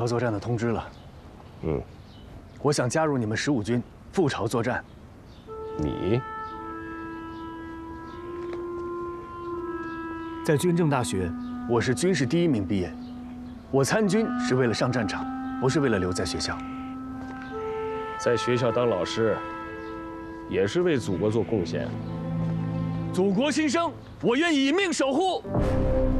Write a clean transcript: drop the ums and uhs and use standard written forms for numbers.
朝作战的通知了。我想加入你们15军赴朝作战。 你在军政大学，我是军事第1名毕业。我参军是为了上战场，不是为了留在学校。 在学校当老师，也是为祖国做贡献。 祖国新生，我愿以命守护。